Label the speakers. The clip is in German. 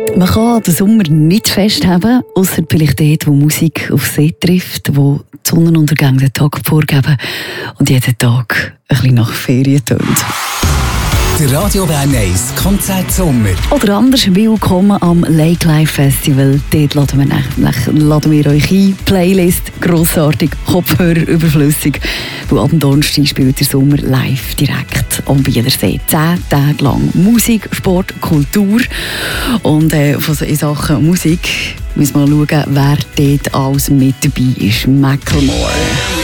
Speaker 1: Man kann den Sommer nicht festhaben, ausser vielleicht dort, wo Musik auf See trifft, wo die Sonnenuntergänge den Tag vorgeben und jeden Tag ein bisschen nach Ferien tönt.
Speaker 2: Der Radio Bern 1 Konzert Sommer.
Speaker 1: Oder anders, willkommen am Lake Live Festival. Dort laden wir euch ein. Playlist, grossartig, Kopfhörer überflüssig. Weil ab dem Donnerstag spielt der Sommer live direkt am Bielersee. 10 Tage lang Musik, Sport, Kultur. Und in Sachen Musik müssen wir schauen, wer dort alles mit dabei ist. Macklemore.